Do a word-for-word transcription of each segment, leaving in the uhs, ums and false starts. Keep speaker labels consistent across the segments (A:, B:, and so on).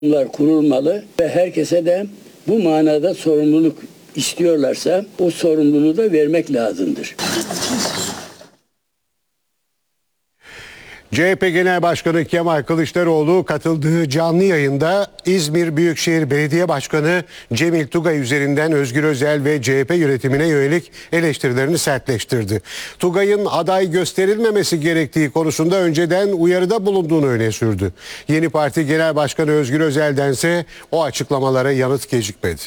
A: Bunlar kurulmalı ve herkese de bu manada sorumluluk istiyorlarsa o sorumluluğu da vermek lazımdır.
B: C H P Genel Başkanı Kemal Kılıçdaroğlu katıldığı canlı yayında İzmir Büyükşehir Belediye Başkanı Cemil Tugay üzerinden Özgür Özel ve C H P yönetimine yönelik eleştirilerini sertleştirdi. Tugay'ın aday gösterilmemesi gerektiği konusunda önceden uyarıda bulunduğunu öne sürdü. Yeni Parti Genel Başkanı Özgür Özel'dense o açıklamalara yanıt gecikmedi.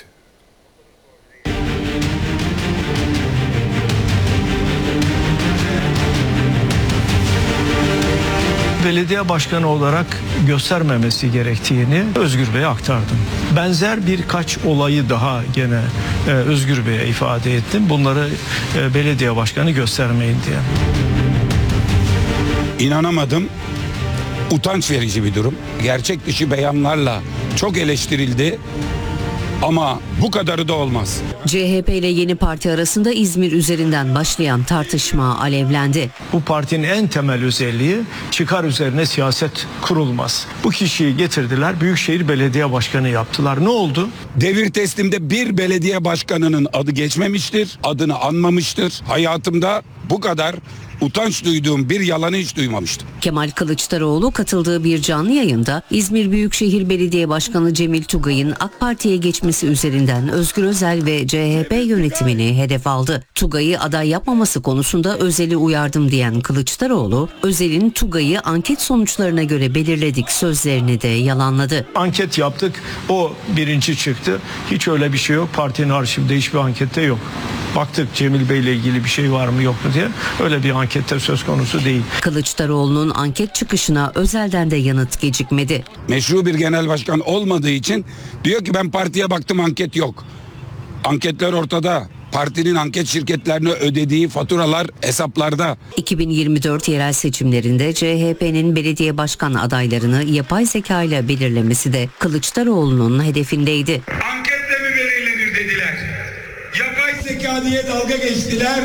C: Belediye başkanı olarak göstermemesi gerektiğini Özgür Bey'e aktardım. Benzer birkaç olayı daha gene e, Özgür Bey'e ifade ettim. Bunları e, belediye başkanı göstermeyin diye.
D: İnanamadım. Utanç verici bir durum. Gerçek dışı beyanlarla çok eleştirildi. Ama bu kadarı da olmaz.
E: C H P ile Yeni Parti arasında İzmir üzerinden başlayan tartışma alevlendi.
C: Bu partinin en temel özelliği çıkar üzerine siyaset kurulmaz. Bu kişiyi getirdiler, Büyükşehir Belediye Başkanı yaptılar. Ne oldu?
D: Devir teslimde bir belediye başkanının adı geçmemiştir, adını anmamıştır. Hayatımda bu kadar utanç duyduğum bir yalanı hiç duymamıştım.
E: Kemal Kılıçdaroğlu katıldığı bir canlı yayında İzmir Büyükşehir Belediye Başkanı Cemil Tugay'ın AK Parti'ye geçmesi üzerinden Özgür Özel ve C H P yönetimini hedef aldı. Tugay'ı aday yapmaması konusunda Özel'i uyardım diyen Kılıçdaroğlu, Özel'in Tugay'ı anket sonuçlarına göre belirledik sözlerini de yalanladı.
C: Anket yaptık, o birinci çıktı. Hiç öyle bir şey yok. Partinin arşivinde hiçbir ankette yok. Baktık Cemil Bey ile ilgili bir şey var mı yok mu diye. Öyle bir ankette söz konusu değil.
E: Kılıçdaroğlu'nun anket çıkışına Özel'den de yanıt gecikmedi.
D: Meşru bir genel başkan olmadığı için diyor ki ben partiye baktım anket yok. Anketler ortada. Partinin anket şirketlerine ödediği faturalar hesaplarda.
E: iki bin yirmi dört yerel seçimlerinde C H P'nin belediye başkan adaylarını yapay zeka ile belirlemesi de Kılıçdaroğlu'nun hedefindeydi.
F: Anketle mi belirlenir dediler. Yapay zeka diye dalga geçtiler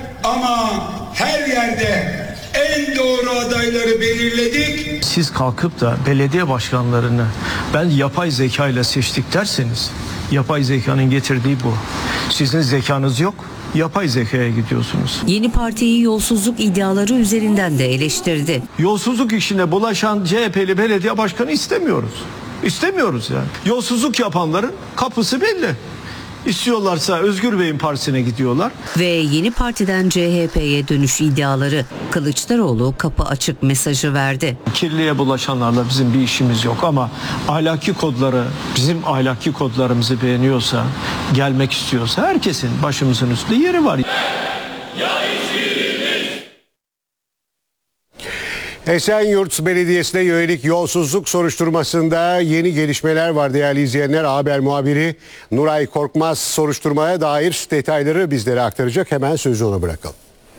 F: ama her yerde en doğru adayları belirledik.
C: Siz kalkıp da belediye başkanlarını ben yapay zeka ile seçtik derseniz, yapay zekanın getirdiği bu. Sizin zekanız yok, yapay zekaya gidiyorsunuz.
E: Yeni Parti'yi yolsuzluk iddiaları üzerinden de eleştirdi.
C: Yolsuzluk işine bulaşan C H P'li belediye başkanı istemiyoruz. İstemiyoruz yani. Yolsuzluk yapanların kapısı belli. İstiyorlarsa Özgür Bey'in partisine gidiyorlar.
E: Ve Yeni Parti'den C H P'ye dönüş iddiaları. Kılıçdaroğlu kapı açık mesajı verdi.
C: Kirliye bulaşanlarla bizim bir işimiz yok ama ahlaki kodları, bizim ahlaki kodlarımızı beğeniyorsa, gelmek istiyorsa herkesin başımızın üstünde yeri var.
B: Esenyurt Belediyesi'ne yönelik yolsuzluk soruşturmasında yeni gelişmeler var değerli izleyenler. Haber muhabiri Nuray Korkmaz soruşturmaya dair detayları bizlere aktaracak. Hemen sözü ona bırakalım.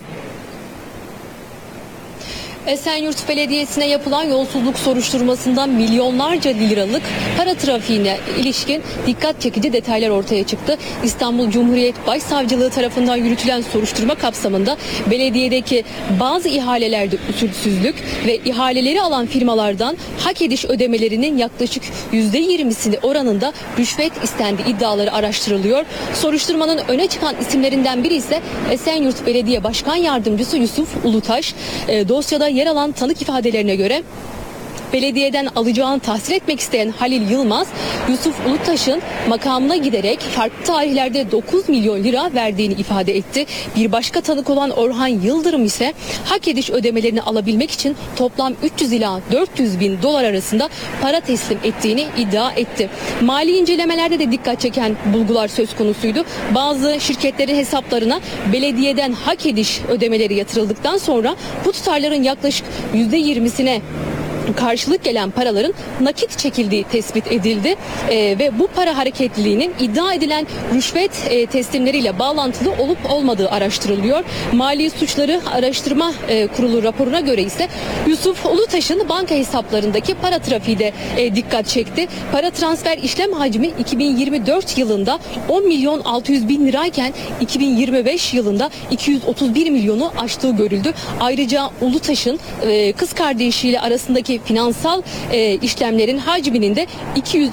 G: Esenyurt Belediyesi'ne yapılan yolsuzluk soruşturmasında milyonlarca liralık para trafiğine ilişkin dikkat çekici detaylar ortaya çıktı. İstanbul Cumhuriyet Başsavcılığı tarafından yürütülen soruşturma kapsamında belediyedeki bazı ihalelerde usulsüzlük ve ihaleleri alan firmalardan hak ediş ödemelerinin yaklaşık yüzde yirmisini oranında rüşvet istendiği iddiaları araştırılıyor. Soruşturmanın öne çıkan isimlerinden biri ise Esenyurt Belediye Başkan Yardımcısı Yusuf Ulutaş. E, dosyada yer alan tanık ifadelerine göre belediyeden alacağını tahsil etmek isteyen Halil Yılmaz, Yusuf Ulutaş'ın makamına giderek farklı tarihlerde dokuz milyon lira verdiğini ifade etti. Bir başka tanık olan Orhan Yıldırım ise hak ediş ödemelerini alabilmek için toplam üç yüz ila dört yüz bin dolar arasında para teslim ettiğini iddia etti. Mali incelemelerde de dikkat çeken bulgular söz konusuydu. Bazı şirketlerin hesaplarına belediyeden hak ediş ödemeleri yatırıldıktan sonra bu tutarların yaklaşık yüzde yirmisine karşılık gelen paraların nakit çekildiği tespit edildi ee, ve bu para hareketliliğinin iddia edilen rüşvet e, teslimleriyle bağlantılı olup olmadığı araştırılıyor. Mali Suçları Araştırma e, Kurulu raporuna göre ise Yusuf Ulutaş'ın banka hesaplarındaki para trafiği de e, dikkat çekti. Para transfer işlem hacmi iki bin yirmi dört yılında on milyon altı yüz bin lirayken iki bin yirmi beş yılında iki yüz otuz bir milyonu aştığı görüldü. Ayrıca Ulutaş'ın e, kız kardeşiyle arasındaki finansal e, işlemlerin hacminin de iki yüz